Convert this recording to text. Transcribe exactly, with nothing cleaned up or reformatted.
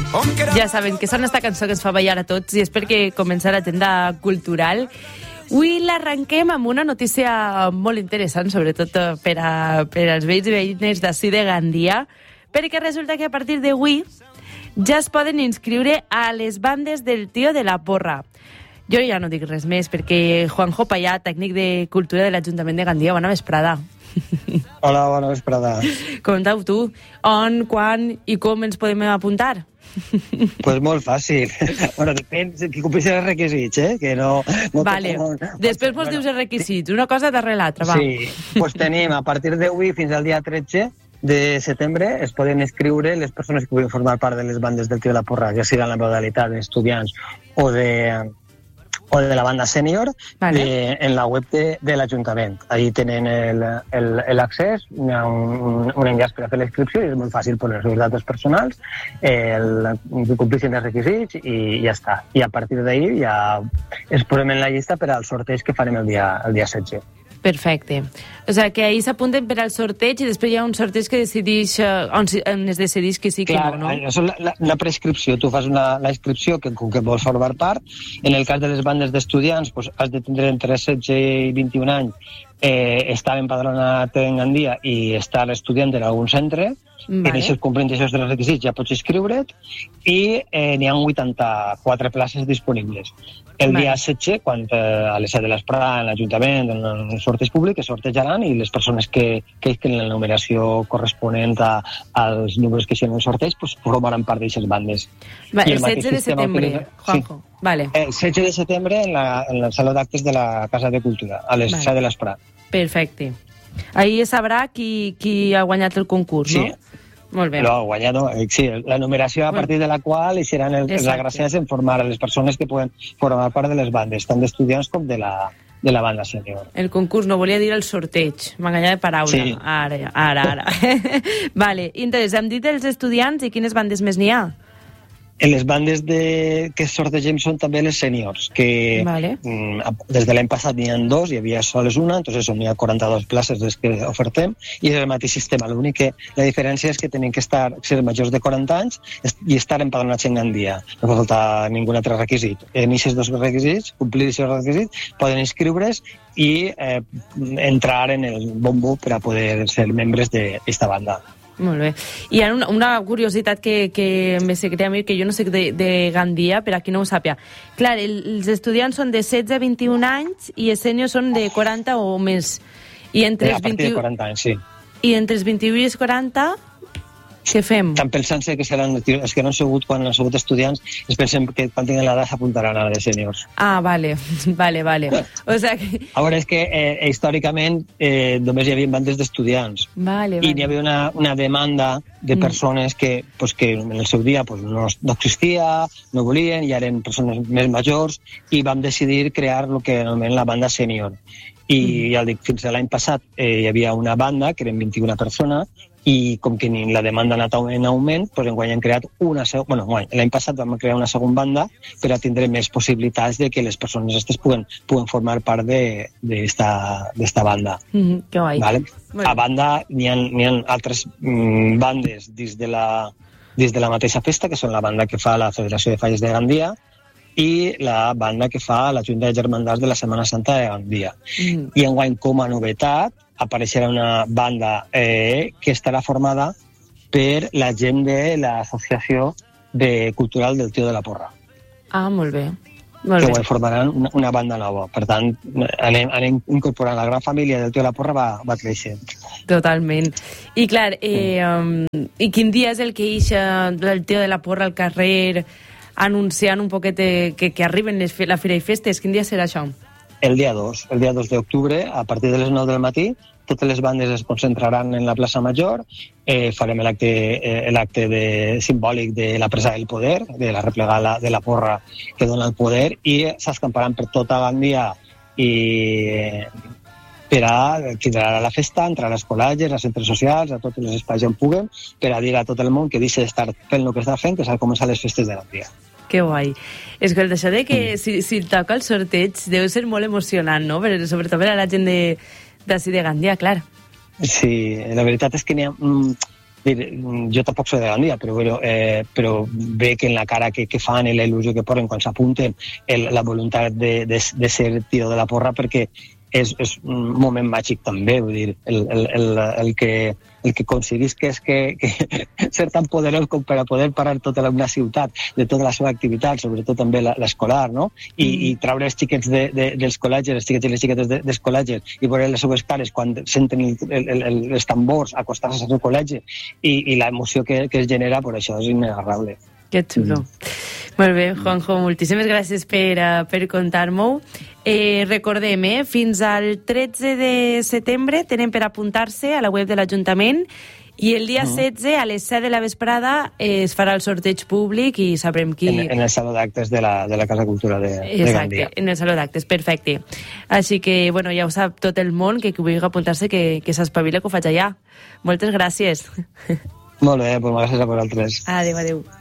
Ja saben que sona esta cançó que ens fa ballar a tots i és perquè comença la tenda cultural. Avui l'arrenquem amb una notícia molt interessant, sobretot per, a, per als veïns i veïnes d'ací de Gandia, perquè resulta que a partir d'avui ja es poden inscriure a les bandes del Tio de la Porra. Jo ja no dic res més, perquè Juanjo Payá, tècnic de cultura de l'Ajuntament de Gandia, bona vesprada. Hola, bona vesprada. Comentau tu, on, quan i com ens podem apuntar? Pues molt fàcil. Bueno, depèn qui compleixi els requisits, eh? Que no... no vale. No, després mos bueno, dius els requisits. Una cosa darrere l'altra, va. Sí, pues tenim a partir d'avui fins al dia tretze de setembre es poden inscriure les persones que puguin formar part de les bandes del Tio de la Porra, ja sigui en la modalitat d'estudiants o de... o de la banda sènior, vale. de, en la web de, de l'Ajuntament. Ahí tenen l'accés, hi ha un, un enllaç per a fer la inscripció i és molt fàcil per les seves dates personals, el, complixen els requisits i ja està. I a partir d'ahir ja es posem en la llista per al sorteig que farem el dia, el dia setze. Perfecte. O sigui, que ahir s'apunten per al sorteig i després hi ha un sorteig que decideix on, on es decideix que sí que Clar, no, no? Això és la, la prescripció. Tu fas una, la inscripció que, que vols formar part. En el cas de les bandes d'estudiants, pues, has de tindre entre setze i vint-i-un anys, eh, estar empadronat en Gandia i estar estudiant en algun centre. Vale. En aquests complint aquests tres requisits ja pots inscriure't i eh, n'hi ha vuitanta-quatre places disponibles. El vale. dia setze, quan eh, a les set de l'esprada en l'Ajuntament, en el sorteig públic, es sortejaran i les persones que queixin la numeració corresponent a, als números que hi ha en el sorteig pues, formaran part d'aquestes bandes. Va, el, el setze de setembre, que... Juanjo. Sí. Vale. El setze de setembre en, la, en el Saló d'Actes de la Casa de Cultura, a les vale. set de l'esprada. Perfecte. Ahir es sabrà qui, qui ha guanyat el concurs, sí. no? Molt bé. Lo ha guanyat, sí, la numeració a partir de la qual seran el, els agraciats en formar a les persones que poden formar part de les bandes, tant d'estudiants com de la, de la banda sènior. El concurs, no volia dir el sorteig, m'ha enganyat de paraula. Sí. Ara, ara, ara. Vale, entonces, hem dit els estudiants i quines bandes més n'hi ha? En les bandes de... que sortegem són també les sèniors, que vale. mm, des de l'any passat n'hi ha dos, hi havia sols una, entonces n'hi ha quaranta-dues places les que ofertem, i és el mateix sistema. L'únic que la diferència és que tenen que estar, ser majors de quaranta anys i estar empadronats en Gandia. No fa falta ningú altre requisit. En aquests dos requisits, complir aquests requisits, poden inscriure's i eh, entrar en el bombo per a poder ser membres d'aquesta banda. Molt bé. Hi ha una, una curiositat que, que me secreta a mi, que jo no sé de, de Gandia, per a qui no ho sàpia. Clar, el, els estudiants són de setze a vint-i-un anys i els sèniors són de quaranta o més. I entre a partir de quaranta anys, sí. I entre els vint-i-u i els quaranta, què fem? Estan pensant-se que seran els que no han sigut quan han sigut estudiants, es pensen que quan tinguin l'edat s'apuntaran a la de sèniors. Ah, vale, vale, vale. O sea que... A veure, és que eh, històricament eh, només hi havia bandes d'estudiants. Vale, vale. I n'hi havia una, una demanda de persones mm. que, pues, que en el seu dia pues, no, no existia, no volien, i eren persones més majors, i vam decidir crear el que anomenen la banda sènior. I mm. ja dic, fins a l'any passat eh, hi havia una banda, que eren vint-i-una persones, i com que la demanda ha anat en augment, doncs enguany hem creat una segona... Bueno, l'any passat vam crear una segona banda per a tindre més possibilitats de que les persones aquestes puguen, puguen formar part d'esta banda. Mm-hmm, que guai. Vale? A banda, n'hi ha, ha altres mm, bandes dins de, la, dins de la mateixa festa, que són la banda que fa la Federació de Falles de Gandia i la banda que fa la Junta de Germandats de la Setmana Santa de Gandia. Mm. I enguany, com a novetat, apareixerà una banda eh, que estarà formada per la gent de l'Associació de Cultural del Tio de la Porra. Ah, molt bé. Molt que bé. formaran una, una banda nova. Per tant, anem, anem incorporant la gran família del Tio de la Porra, va, va creixent. Totalment. I clar, eh, um, i quin dia és el que ixa del Tio de la Porra al carrer anunciant un poquet que, que arriben les, la Fira i Festes? Quin dia serà això? El dia dos, el dia dos d'octubre, a partir de les nou del matí, totes les bandes es concentraran en la plaça Major, eh, farem l'acte eh, l'acte de, simbòlic de la presa del poder, de la replegada de la porra que dona el poder, i s'escamparan per tota Gandia i eh, per a tindrà la festa, entrar a les col·lages, als centres socials, a tots els espais on puguem, per a dir a tot el món que deixa d'estar fent el que està fent, que s'ha començat les festes de Gandia. Que guai. Escolta, això de que mm. si, si toca el sorteig deu ser molt emocionant, no? Però, sobretot per a la gent d'ací de, de Gandia, clar. Sí, la veritat és que n'hi ha... Mm, dir, jo tampoc soc de Gandia, però, bueno, eh, però veig en la cara que, que fan i la il·lusió que posen quan s'apunten la voluntat de, de, de ser tio de la porra, perquè és, és un moment màgic també, vull dir, el, el, el, el que el que aconseguís que és que, que ser tan poderós com per a poder parar tota la, una ciutat de tota la seva activitat, sobretot també l'escolar, no? I, mm. i treure els xiquets de, de, dels col·legis, els xiquets i les xiquetes de, dels col·legis, i veure les seves cares quan senten el, el, el, els tambors acostar-se al seu col·legi i, i l'emoció que, que es genera, per això és innegarrable. Que xulo. Mm. Molt bé, Juanjo, moltíssimes gràcies per, uh, per contar-m'ho. Eh, recordem, eh, fins al tretze de setembre tenen per apuntar-se a la web de l'Ajuntament i el dia mm. setze, a les set de la vesprada, eh, es farà el sorteig públic i sabrem qui... En, en el Saló d'Actes de, la, de la Casa Cultura de, Exacte, de Gandia. En el Saló d'Actes, perfecte. Així que, bueno, ja ho sap tot el món, que qui vulgui apuntar-se, que, que s'espavila, que ho faig allà. Moltes gràcies. Molt bé, doncs gràcies a vosaltres. Adéu, adéu.